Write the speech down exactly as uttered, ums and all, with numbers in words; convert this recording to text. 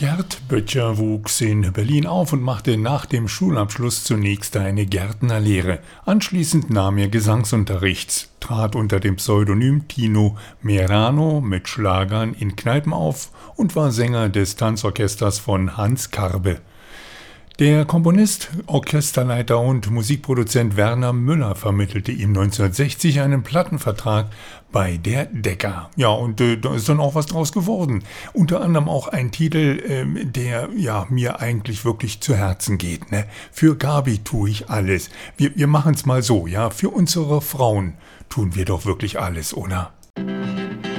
Gerd Böttcher wuchs in Berlin auf und machte nach dem Schulabschluss zunächst eine Gärtnerlehre. Anschließend nahm er Gesangsunterricht, trat unter dem Pseudonym Tino Merano mit Schlagern in Kneipen auf und war Sänger des Tanzorchesters von Hans Karbe. Der Komponist, Orchesterleiter und Musikproduzent Werner Müller vermittelte ihm neunzehnhundertsechzig einen Plattenvertrag bei der Decca. Ja, und äh, da ist dann auch was draus geworden. Unter anderem auch ein Titel, ähm, der ja mir eigentlich wirklich zu Herzen geht. Ne? Für Gabi tue ich alles. Wir, wir machen es mal so, ja. Für unsere Frauen tun wir doch wirklich alles, oder?